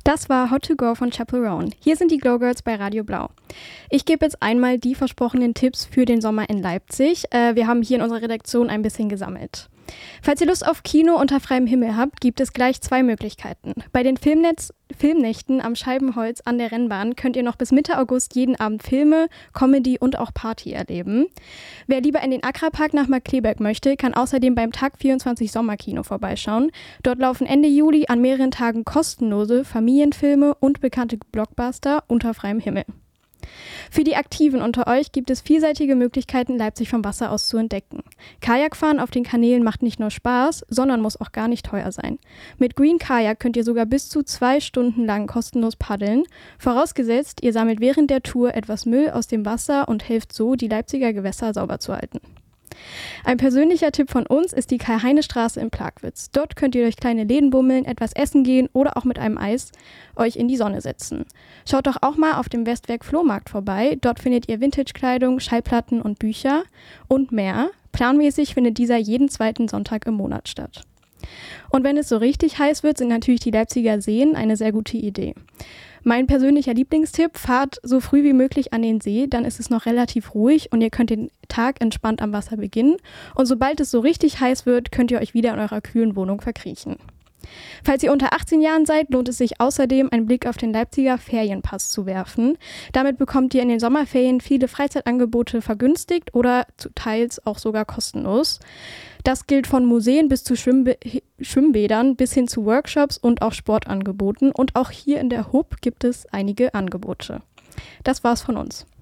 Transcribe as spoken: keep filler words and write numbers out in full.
Das war Hot to Go von Chaperone. Hier sind die Glow Girls bei Radio Blau. Ich gebe jetzt einmal die versprochenen Tipps für den Sommer in Leipzig. Äh, wir haben hier in unserer Redaktion ein bisschen gesammelt. Falls ihr Lust auf Kino unter freiem Himmel habt, gibt es gleich zwei Möglichkeiten. Bei den Filmnetz- Filmnächten am Scheibenholz an der Rennbahn könnt ihr noch bis Mitte August jeden Abend Filme, Comedy und auch Party erleben. Wer lieber in den Akrapark nach Markkleeberg möchte, kann außerdem beim Tag vierundzwanzig Sommerkino vorbeischauen. Dort laufen Ende Juli an mehreren Tagen kostenlose Familienfilme und bekannte Blockbuster unter freiem Himmel. Für die Aktiven unter euch gibt es vielseitige Möglichkeiten, Leipzig vom Wasser aus zu entdecken. Kajakfahren auf den Kanälen macht nicht nur Spaß, sondern muss auch gar nicht teuer sein. Mit Green Kajak könnt ihr sogar bis zu zwei Stunden lang kostenlos paddeln, vorausgesetzt, ihr sammelt während der Tour etwas Müll aus dem Wasser und helft so, die Leipziger Gewässer sauber zu halten. Ein persönlicher Tipp von uns ist die Karl-Heine-Straße in Plagwitz. Dort könnt ihr durch kleine Läden bummeln, etwas essen gehen oder auch mit einem Eis euch in die Sonne setzen. Schaut doch auch mal auf dem Westwerk Flohmarkt vorbei. Dort findet ihr Vintage-Kleidung, Schallplatten und Bücher und mehr. Planmäßig findet dieser jeden zweiten Sonntag im Monat statt. Und wenn es so richtig heiß wird, sind natürlich die Leipziger Seen eine sehr gute Idee. Mein persönlicher Lieblingstipp, fahrt so früh wie möglich an den See, dann ist es noch relativ ruhig und ihr könnt den Tag entspannt am Wasser beginnen. Und sobald es so richtig heiß wird, könnt ihr euch wieder in eurer kühlen Wohnung verkriechen. Falls ihr unter achtzehn Jahren seid, lohnt es sich außerdem, einen Blick auf den Leipziger Ferienpass zu werfen. Damit bekommt ihr in den Sommerferien viele Freizeitangebote vergünstigt oder zu teils auch sogar kostenlos. Das gilt von Museen bis zu Schwimmb- Schwimmbädern bis hin zu Workshops und auch Sportangeboten. Und auch hier in der H U B gibt es einige Angebote. Das war's von uns.